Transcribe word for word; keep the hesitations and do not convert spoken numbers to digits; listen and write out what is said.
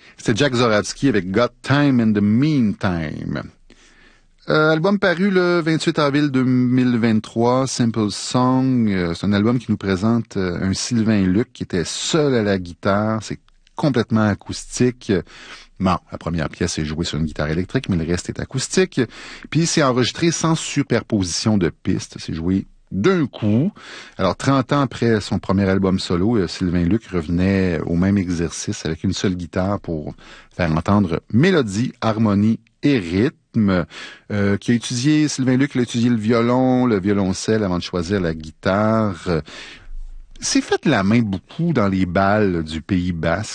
C'était Jack Zoravsky avec Got Time in the Meantime. Euh, album paru le vingt-huit avril deux mille vingt-trois, Simple Song. Euh, c'est un album qui nous présente euh, un Sylvain Luc qui était seul à la guitare. C'est complètement acoustique. Bon, la première pièce est jouée sur une guitare électrique, mais le reste est acoustique. Puis c'est enregistré sans superposition de pistes. C'est joué d'un coup. Alors, trente ans après son premier album solo, euh, Sylvain Luc revenait au même exercice avec une seule guitare pour faire entendre mélodie, harmonie et rythme. Euh, qui a étudié, Sylvain Luc a étudié le violon, le violoncelle avant de choisir la guitare. Euh, s'est fait la main beaucoup dans les bals du Pays basque.